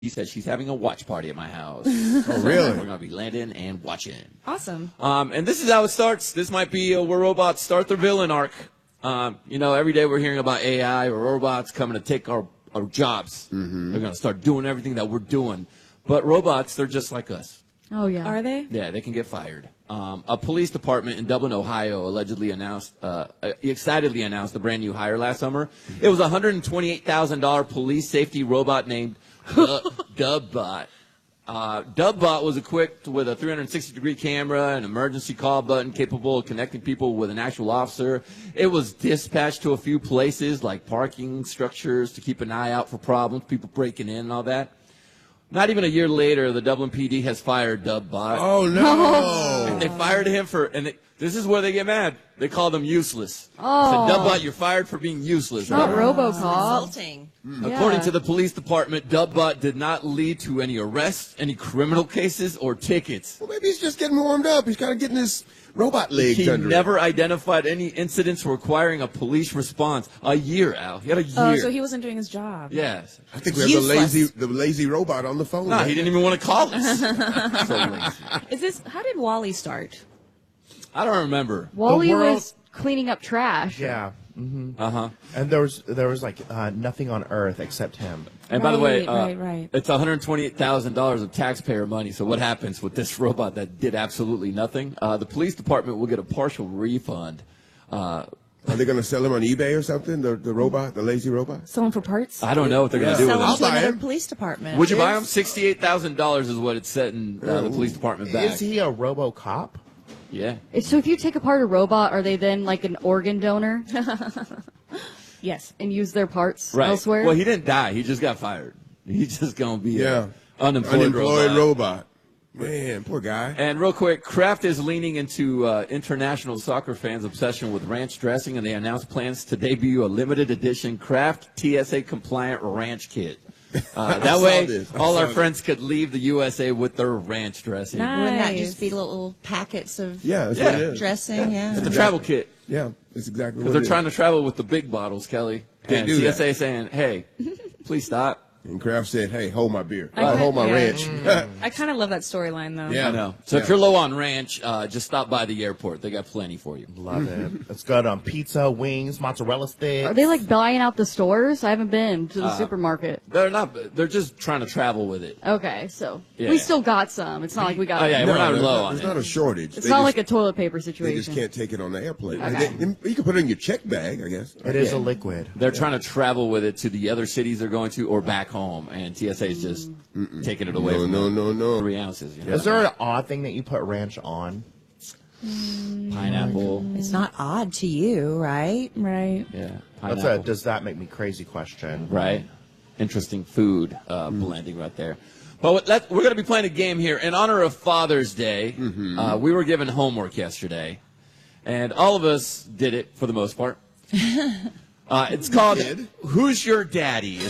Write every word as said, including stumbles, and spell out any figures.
She said she's having a watch party at my house. Oh, really? We're going to be landing and watching. Awesome. Um, and this is how it starts. This might be a where robots start their villain arc. Um, you know, every day we're hearing about A I or robots coming to take our, our jobs. Mm-hmm. They're going to start doing everything that we're doing. But robots, they're just like us. Oh, yeah. Are they? Yeah, they can get fired. Um, a police department in Dublin, Ohio, allegedly announced, uh, excitedly announced a brand new hire last summer. It was a one hundred twenty-eight thousand dollars police safety robot named Du- Dubbot. Uh, Dubbot was equipped with a three hundred sixty degree camera, an emergency call button capable of connecting people with an actual officer. It was dispatched to a few places like parking structures to keep an eye out for problems, people breaking in and all that. Not even a year later, the Dublin P D has fired Dubbot. Oh, no. And they fired him for, and they, this is where they get mad. They called him useless. Oh. So Dubbot, you're fired for being useless. Not Right? RoboCop. Insulting. According Yeah. to the police department, Dubbot did not lead to any arrests, any criminal cases, or tickets. Well, maybe he's just getting warmed up. He's kind of getting his robot legs He under never it. identified any incidents requiring a police response. A year, Al. He had a year. Oh, so he wasn't doing his job. Yes. I think we have the Useless. lazy, the lazy robot on the phone. No, right? he didn't even want to call us. So lazy. Is this? How did Wally start? I don't remember. Wally The world- was cleaning up trash. Yeah. hmm Uh-huh. And there was there was like uh, nothing on Earth except him. And by the way, Right, uh, right, right. it's one hundred twenty-eight thousand dollars of taxpayer money. So what happens with this robot that did absolutely nothing? Uh, the police department will get a partial refund. Uh, Are they going to sell him on eBay or something? The the robot, the lazy robot. Selling for parts? I don't know what they're going to do Sell with them it. to I'll buy another it. police department. Would you buy them? sixty-eight thousand dollars is what it's setting uh, the police department back. Is he a RoboCop? Yeah. So if you take apart a robot, are they then like an organ donor Yes. and use their parts Right. elsewhere? Well, he didn't die. He just got fired. He's just going to be Yeah. an unemployed, Unemployed robot. robot. Man, poor guy. And real quick, Kraft is leaning into uh, international soccer fans' obsession with ranch dressing, and they announced plans to debut a limited edition Kraft T S A compliant ranch kit. Uh, that saw way, this. I all saw our this. friends could leave the U S A with their ranch dressing. Nice. Wouldn't that Nice. just be little packets of Yeah, that's Yeah. what it is. dressing? Yeah. It's a travel kit. Yeah, it's exactly Because what they're it is. trying to travel with the big bottles, Kelly. They and do T S A that. saying, hey, please stop. And Kraft said, "Hey, hold my beer. I Uh, could- hold my yeah. ranch." I kind of love that storyline, though. Yeah. I know. So Yeah. if you're low on ranch, uh, just stop by the airport. They got plenty for you. Love it. It's good on pizza, wings, mozzarella sticks. Are they like buying out the stores? I haven't been to the Uh, supermarket. They're not. They're just trying to travel with it. Okay, so Yeah. we still got some. It's not like we got. Oh, yeah, No, we're not there's low not, on There's it. not a shortage. It's They not just- like a toilet paper They situation. just can't take it on the airplane. Okay. They- you can put it in your check bag, I guess. It is a liquid. They're trying to travel with it to the other cities they're going to or back home, and T S A is just taking it away No, from no, them. no, no. Three ounces. You know? Is there an odd thing that you put ranch on? pineapple? It's not odd to you, right? Right. Yeah, That's pineapple. a does that make me crazy question. Right. Interesting food uh, blending right there. But what- let, we're going to be playing a game here in honor of Father's Day. Uh, we were given homework yesterday, and all of us did it for the most part. Uh, it's called did? "Who's Your Daddy?" is